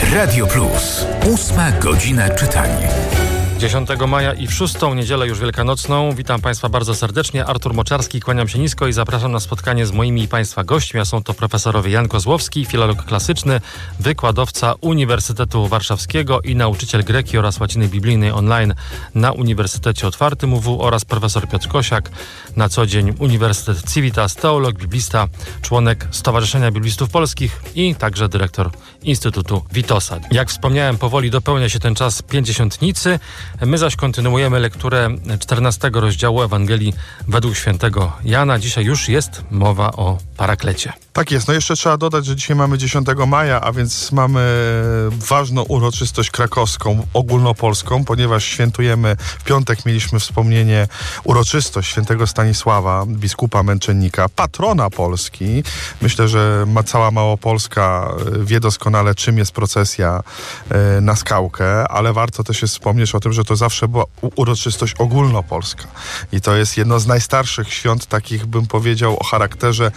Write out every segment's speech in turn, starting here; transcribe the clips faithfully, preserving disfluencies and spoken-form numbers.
Radio Plus. Ósma godzina czytania. dziesiątego maja i w szóstą niedzielę już wielkanocną. Witam Państwa bardzo serdecznie. Artur Moczarski, kłaniam się nisko i zapraszam na spotkanie z moimi i Państwa gośćmi. A są to profesorowie Jan Kozłowski, filolog klasyczny, wykładowca Uniwersytetu Warszawskiego i nauczyciel greki oraz łaciny biblijnej online na Uniwersytecie Otwartym U W oraz profesor Piotr Kosiak, na co dzień Uniwersytet Civitas, teolog, biblista, członek Stowarzyszenia Biblistów Polskich i także dyrektor Instytutu Witosa. Jak wspomniałem, powoli dopełnia się ten czas pięćdziesiątnicy. My zaś kontynuujemy lekturę czternastego rozdziału Ewangelii według świętego Jana. Dzisiaj już jest mowa o Paraklecie. Tak jest. No jeszcze trzeba dodać, że dzisiaj mamy dziesiątego maja, a więc mamy ważną uroczystość krakowską, ogólnopolską, ponieważ świętujemy, w piątek mieliśmy wspomnienie, uroczystość świętego Stanisława, biskupa męczennika, patrona Polski. Myślę, że ma, cała Małopolska wie doskonale, czym jest procesja e, na Skałkę, ale warto też jest wspomnieć o tym, że to zawsze była uroczystość ogólnopolska. I to jest jedno z najstarszych świąt, takich bym powiedział o charakterze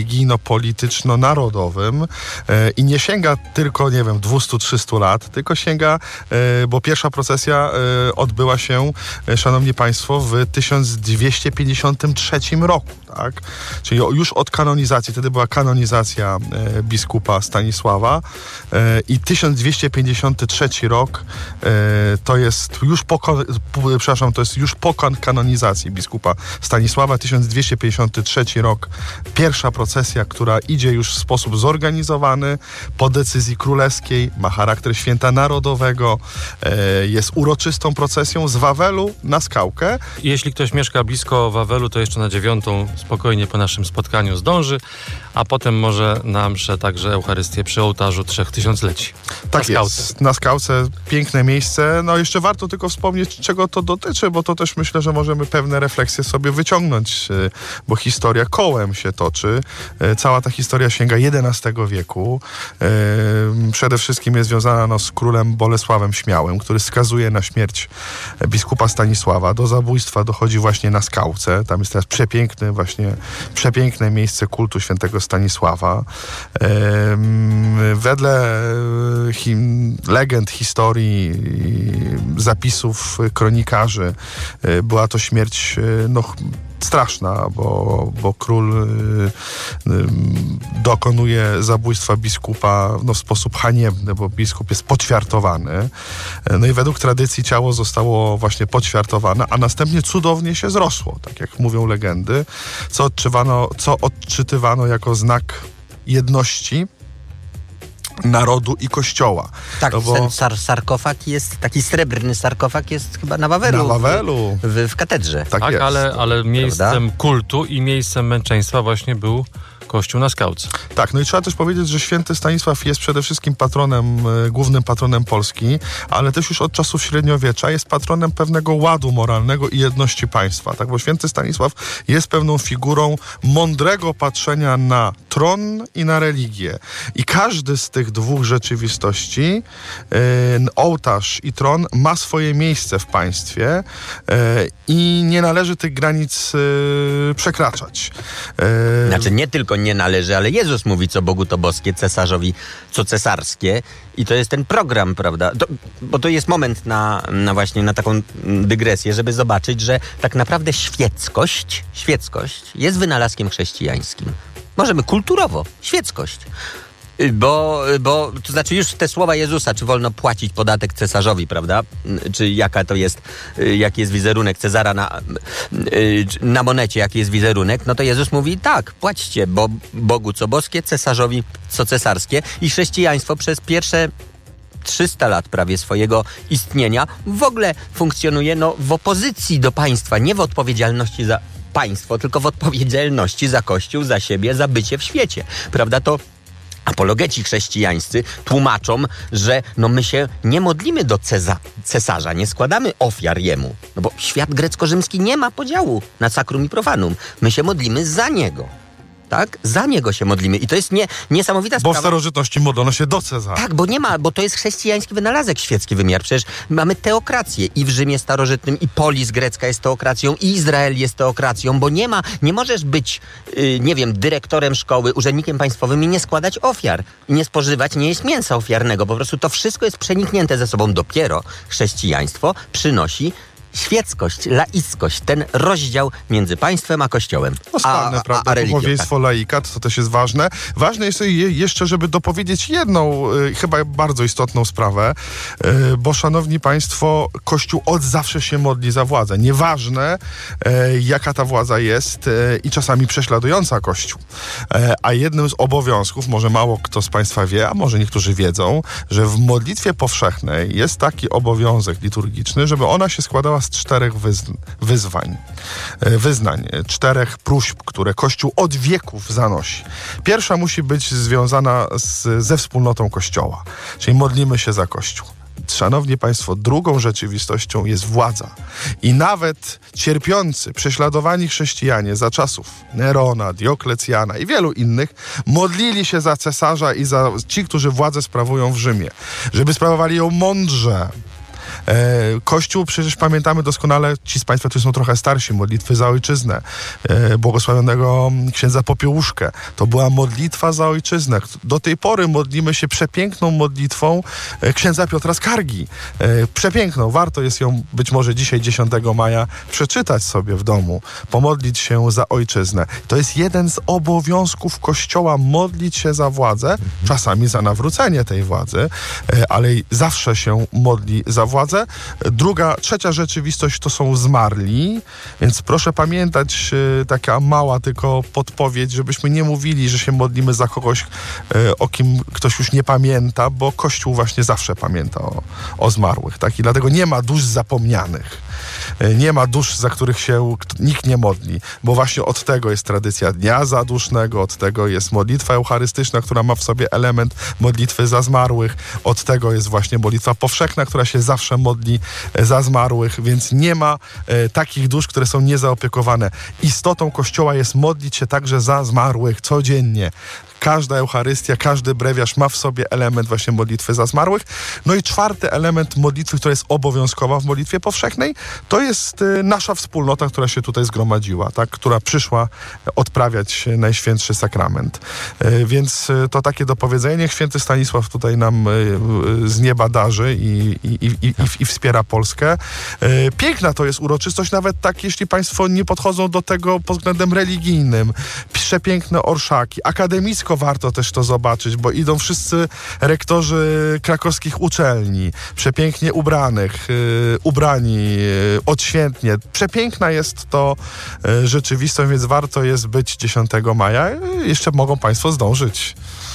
religijno-polityczno-narodowym e, i nie sięga tylko, nie wiem, dwieście trzysta lat, tylko sięga, e, bo pierwsza procesja e, odbyła się, e, szanowni państwo, w tysiąc dwieście pięćdziesiątym trzecim roku, tak? Czyli już od kanonizacji, wtedy była kanonizacja e, biskupa Stanisława e, i tysiąc dwieście pięćdziesiąty trzeci rok e, to jest już po, przepraszam, to jest już po kanonizacji biskupa Stanisława, tysiąc dwieście pięćdziesiąty trzeci rok, pierwsza procesja, która idzie już w sposób zorganizowany, po decyzji królewskiej, ma charakter święta narodowego, e, jest uroczystą procesją z Wawelu na Skałkę. Jeśli ktoś mieszka blisko Wawelu, to jeszcze na dziewiątą spokojnie po naszym spotkaniu zdąży, a potem może na mszę także Eucharystię przy ołtarzu Trzech Tysiącleci. Tak jest, na Skałce, piękne miejsce. No jeszcze warto tylko wspomnieć, czego to dotyczy, bo to też myślę, że możemy pewne refleksje sobie wyciągnąć, bo historia kołem się toczy. Cała ta historia sięga jedenastego wieku. Przede wszystkim jest związana no, z królem Bolesławem Śmiałym, który skazuje na śmierć biskupa Stanisława. Do zabójstwa dochodzi właśnie na Skałce. Tam jest teraz przepiękne właśnie, przepiękne miejsce kultu świętego Stanisława. Wedle him, legend, historii, zapisów kronikarzy była to śmierć no, straszna, bo, bo król y, y, dokonuje zabójstwa biskupa no, w sposób haniebny, bo biskup jest poćwiartowany. No i według tradycji ciało zostało właśnie poćwiartowane, a następnie cudownie się zrosło, tak jak mówią legendy, co odczytywano, co odczytywano jako znak jedności narodu i kościoła. Tak, no bo... ten sar- sarkofag jest, taki srebrny sarkofag jest chyba na Wawelu. Na Wawelu. W, w, w katedrze. Tak, tak jest. ale, ale miejscem Prawda? kultu i miejscem męczeństwa właśnie był Kościół na Skałce. Tak, no i trzeba też powiedzieć, że święty Stanisław jest przede wszystkim patronem, e, głównym patronem Polski, ale też już od czasów średniowiecza jest patronem pewnego ładu moralnego i jedności państwa, tak, bo święty Stanisław jest pewną figurą mądrego patrzenia na tron i na religię. I każdy z tych dwóch rzeczywistości, e, ołtarz i tron, ma swoje miejsce w państwie e, i nie należy tych granic e, przekraczać. E, znaczy nie tylko nie należy, ale Jezus mówi, co Bogu to boskie, cesarzowi co cesarskie. I to jest ten program, prawda? To, bo to jest moment na, na właśnie na taką dygresję, żeby zobaczyć, że tak naprawdę świeckość, świeckość jest wynalazkiem chrześcijańskim. Możemy kulturowo, świeckość. Bo, bo, to znaczy już te słowa Jezusa, czy wolno płacić podatek cesarzowi, prawda? Czy jaka to jest, jaki jest wizerunek Cezara na, na monecie, jaki jest wizerunek, no to Jezus mówi tak, płaćcie, bo Bogu co boskie, cesarzowi co cesarskie. I chrześcijaństwo przez pierwsze trzysta lat prawie swojego istnienia w ogóle funkcjonuje no, w opozycji do państwa, nie w odpowiedzialności za państwo, tylko w odpowiedzialności za Kościół, za siebie, za bycie w świecie, prawda? To apologeci chrześcijańscy tłumaczą, że no my się nie modlimy do ceza- cesarza, nie składamy ofiar jemu. No bo świat grecko-rzymski nie ma podziału na sacrum i profanum. My się modlimy za niego. tak? Za niego się modlimy. I to jest nie, niesamowita Bo sprawa. w starożytności modlono się do Cezara. Tak, bo nie ma, bo to jest chrześcijański wynalazek, świecki wymiar. Przecież mamy teokrację i w Rzymie starożytnym, i polis grecka jest teokracją, i Izrael jest teokracją, bo nie ma, nie możesz być, yy, nie wiem, dyrektorem szkoły, urzędnikiem państwowym i nie składać ofiar. I nie spożywać, nie jeść mięsa ofiarnego. Po prostu to wszystko jest przeniknięte ze sobą. Dopiero chrześcijaństwo przynosi świeckość, laickość, ten rozdział między państwem a kościołem. No spalne, a, prawda? a, a religią. Duchowieństwo, Tak. laika, to, to też jest ważne. Ważne jest je, jeszcze, żeby dopowiedzieć jedną, y, chyba bardzo istotną sprawę, y, bo szanowni państwo, Kościół od zawsze się modli za władzę. Nieważne, y, jaka ta władza jest y, i czasami prześladująca Kościół. Y, a jednym z obowiązków, może mało kto z państwa wie, a może niektórzy wiedzą, że w modlitwie powszechnej jest taki obowiązek liturgiczny, żeby ona się składała z czterech wyzn- wyzwań, wyznań, czterech próśb, które Kościół od wieków zanosi. Pierwsza musi być związana z, ze wspólnotą Kościoła, czyli modlimy się za Kościół. Szanowni państwo, drugą rzeczywistością jest władza. I nawet cierpiący, prześladowani chrześcijanie za czasów Nerona, Dioklecjana i wielu innych modlili się za cesarza i za ci, którzy władzę sprawują w Rzymie, żeby sprawowali ją mądrze. Kościół, przecież pamiętamy doskonale, ci z państwa, którzy są trochę starsi, modlitwy za ojczyznę, błogosławionego księdza Popiełuszkę. To była modlitwa za ojczyznę. Do tej pory modlimy się przepiękną modlitwą księdza Piotra Skargi. Przepiękną. Warto jest ją być może dzisiaj, dziesiątego maja, przeczytać sobie w domu, pomodlić się za ojczyznę. To jest jeden z obowiązków Kościoła, modlić się za władzę, czasami za nawrócenie tej władzy, ale zawsze się modli za władzę. Druga, trzecia rzeczywistość to są zmarli, więc proszę pamiętać, taka mała tylko podpowiedź, żebyśmy nie mówili, że się modlimy za kogoś, o kim ktoś już nie pamięta, bo Kościół właśnie zawsze pamięta o, o zmarłych, tak? I dlatego nie ma dusz zapomnianych. Nie ma dusz, za których się nikt nie modli, bo właśnie od tego jest tradycja Dnia Zadusznego, od tego jest modlitwa eucharystyczna, która ma w sobie element modlitwy za zmarłych, od tego jest właśnie modlitwa powszechna, która się zawsze modli za zmarłych, więc nie ma e, takich dusz, które są niezaopiekowane. Istotą Kościoła jest modlić się także za zmarłych codziennie. Każda Eucharystia, każdy brewiarz ma w sobie element właśnie modlitwy za zmarłych. No i czwarty element modlitwy, która jest obowiązkowa w modlitwie powszechnej, to jest y, nasza wspólnota, która się tutaj zgromadziła, tak? Która przyszła odprawiać Najświętszy Sakrament. Y, więc y, to takie dopowiedzenie. Niech święty Stanisław tutaj nam y, y, z nieba darzy i, i, i, i, i wspiera Polskę. Y, piękna to jest uroczystość, nawet tak, jeśli państwo nie podchodzą do tego pod względem religijnym. Przepiękne orszaki, akademicko warto też to zobaczyć, bo idą wszyscy rektorzy krakowskich uczelni, przepięknie ubranych, yy, ubrani, yy, odświętnie. Przepiękna jest to yy, rzeczywistość, więc warto jest być dziesiątego maja. Yy, jeszcze mogą państwo zdążyć.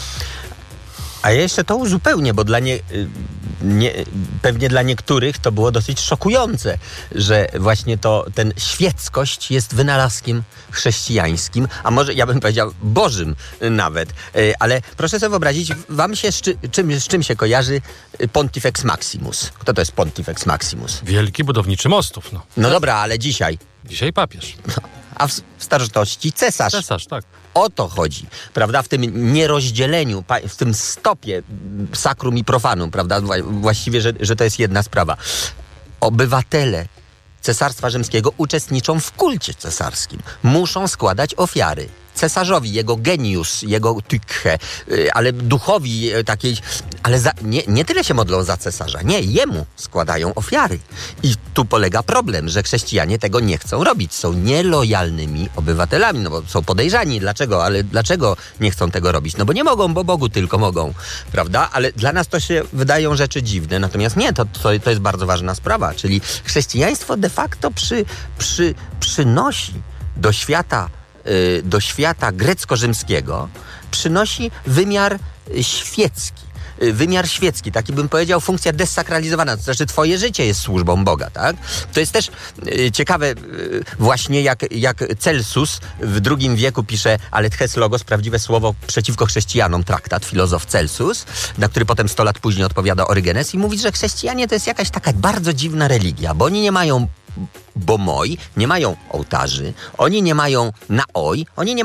A ja jeszcze to uzupełnię, bo dla nie, nie, pewnie dla niektórych to było dosyć szokujące, że właśnie to, ten świeckość jest wynalazkiem chrześcijańskim, a może ja bym powiedział bożym nawet. Ale proszę sobie wyobrazić, wam się z, czy, czym, z czym się kojarzy Pontifex Maximus? Kto to jest Pontifex Maximus? Wielki budowniczy mostów, no. No dobra, ale dzisiaj? Dzisiaj papież. No, a w, w starożytności cesarz. Cesarz, tak. O to chodzi, prawda? W tym nierozdzieleniu, w tym stopie sacrum i profanum, prawda? Właściwie, że, że to jest jedna sprawa. Obywatele Cesarstwa Rzymskiego uczestniczą w kulcie cesarskim. Muszą składać ofiary cesarzowi, jego genius, jego tykche, ale duchowi takiej, ale za, nie, nie tyle się modlą za cesarza, nie, jemu składają ofiary. I tu polega problem, że chrześcijanie tego nie chcą robić. Są nielojalnymi obywatelami, no bo są podejrzani. Dlaczego? Ale dlaczego nie chcą tego robić? No bo nie mogą, bo Bogu tylko mogą, prawda? Ale dla nas to się wydają rzeczy dziwne. Natomiast nie, to, to, to jest bardzo ważna sprawa. Czyli chrześcijaństwo de facto przy, przy, przynosi do świata do świata grecko-rzymskiego przynosi wymiar świecki. Wymiar świecki, taki bym powiedział, funkcja desakralizowana, to znaczy twoje życie jest służbą Boga, tak? To jest też y, ciekawe y, właśnie jak, jak Celsus w drugim wieku pisze Alethes Logos, prawdziwe słowo przeciwko chrześcijanom, traktat, filozof Celsus, na który potem sto lat później odpowiada Orygenes i mówi, że chrześcijanie to jest jakaś taka bardzo dziwna religia, bo oni nie mają bo moi, nie mają ołtarzy, oni nie mają naoi, oni nie mają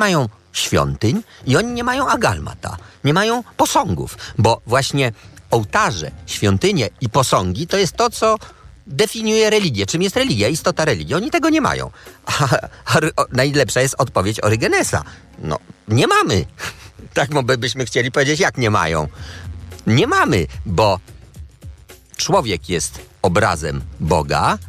świątyń i oni nie mają agalmata, nie mają posągów, bo właśnie ołtarze, świątynie i posągi to jest to, co definiuje religię. Czym jest religia? Istota religii. Oni tego nie mają. A, a, a najlepsza jest odpowiedź Orygenesa. No, nie mamy. Tak byśmy chcieli powiedzieć, jak nie mają. Nie mamy, bo człowiek jest obrazem Boga,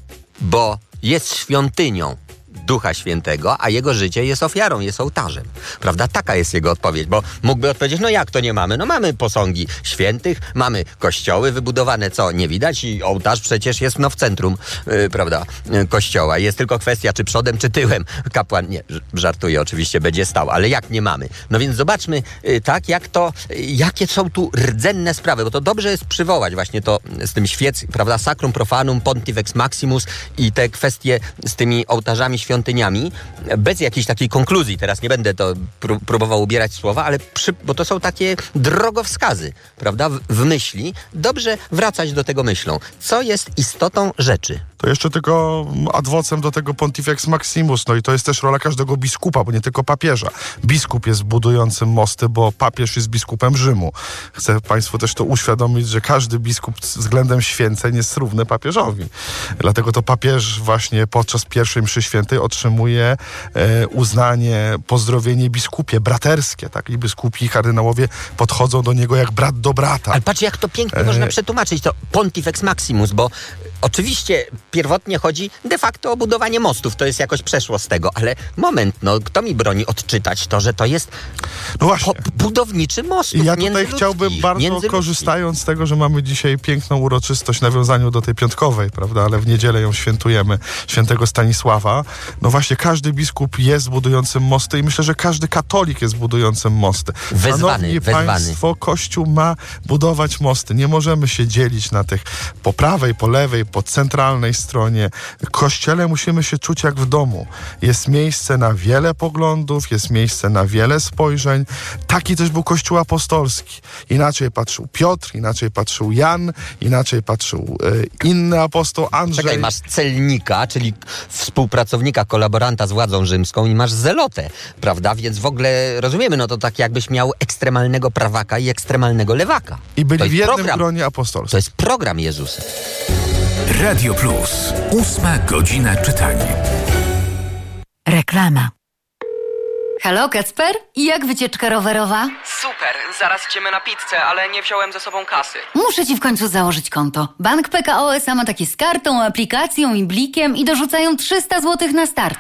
bo jest świątynią Ducha Świętego, a jego życie jest ofiarą, jest ołtarzem. Prawda? Taka jest jego odpowiedź, bo mógłby odpowiedzieć, no jak to nie mamy? No mamy posągi świętych, mamy kościoły wybudowane, co nie widać i ołtarz przecież jest no w centrum, yy, prawda, yy, kościoła. Jest tylko kwestia, czy przodem, czy tyłem kapłan, nie, żartuję, oczywiście będzie stał, ale jak nie mamy? No więc zobaczmy, yy, tak, jak to, yy, jakie są tu rdzenne sprawy, bo to dobrze jest przywołać właśnie to z tym świec, prawda, sacrum profanum, pontifex maximus i te kwestie z tymi ołtarzami świątyniami, bez jakiejś takiej konkluzji. Teraz nie będę to pró- próbował ubierać słowa, ale przy, bo to są takie drogowskazy, prawda, w, w myśli. Dobrze wracać do tego myślą. Co jest istotą rzeczy? To jeszcze tylko ad vocem do tego Pontifex Maximus, no i to jest też rola każdego biskupa, bo nie tylko papieża. Biskup jest budującym mosty, bo papież jest biskupem Rzymu. Chcę Państwu też to uświadomić, że każdy biskup względem święceń jest równy papieżowi. Dlatego to papież właśnie podczas pierwszej mszy świętej otrzymuje e, uznanie, pozdrowienie biskupie, braterskie, tak? I biskupi i kardynałowie podchodzą do niego jak brat do brata. Ale patrz, jak to pięknie e... można przetłumaczyć, to Pontifex Maximus, bo oczywiście pierwotnie chodzi de facto o budowanie mostów, to jest jakoś przeszło z tego, ale moment, no kto mi broni odczytać to, że to jest no właśnie. po- budowniczy most. I ja tutaj chciałbym bardzo, korzystając z tego, że mamy dzisiaj piękną uroczystość w nawiązaniu do tej piątkowej, prawda, ale w niedzielę ją świętujemy, świętego Stanisława, no właśnie każdy biskup jest budującym mosty i myślę, że każdy katolik jest budującym mosty. Wezwany, Szanowni wezwany. Państwo, Kościół ma budować mosty. Nie możemy się dzielić na tych po prawej, po lewej, po centralnej stronie. W Kościele musimy się czuć jak w domu. Jest miejsce na wiele poglądów, jest miejsce na wiele spojrzeń. Taki też był Kościół apostolski. Inaczej patrzył Piotr, inaczej patrzył Jan, inaczej patrzył e, inny apostoł Andrzej. Czekaj, masz celnika, czyli współpracownika, kolaboranta z władzą rzymską i masz zelotę, prawda? Więc w ogóle rozumiemy, no to tak jakbyś miał ekstremalnego prawaka i ekstremalnego lewaka. I byli w jednym program. gronie apostolskim. To jest program Jezusa. Radio Plus. Ósma godzina czytania. Reklama. Halo, Kacper? I jak wycieczka rowerowa? Super, zaraz idziemy na pizzę, ale nie wziąłem ze sobą kasy. Muszę ci w końcu założyć konto. Bank P K O S A ma takie z kartą, aplikacją i blikiem i dorzucają trzysta złotych na start.